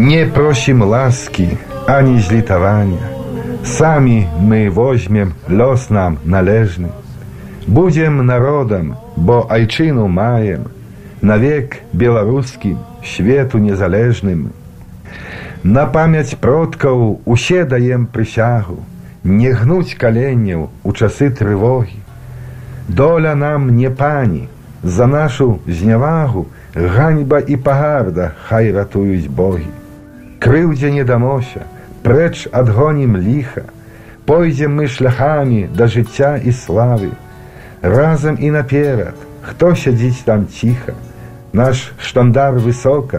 Nie prosimy łaski, ani zlitowania. Sami my weźmiem los nam należny. Будем народом, бо айчину маем, навек белорусским, światu niezależnym. Na pamięć przodków usie dajem przysiagu, nie gnуть коленів у часи тривоги. Доля нам не пані, за нашу зневагу ганьба і погарда хай ратують боги. Кривдзе не дамося, прэч адгонім ліха, пойдзем мы шляхамі да жыцця і славы. Разам і наперад, хто сядзіць там ціха, наш штандар высока,